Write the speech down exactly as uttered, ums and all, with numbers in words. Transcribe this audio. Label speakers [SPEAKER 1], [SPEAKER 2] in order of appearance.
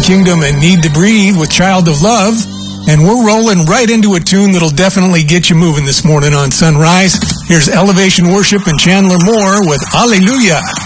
[SPEAKER 1] Kingdom and Need to Breathe with Child of Love. And we're rolling right into a tune that'll definitely get you moving this morning on Sunrise. Here's Elevation Worship and Chandler Moore with Hallelujah.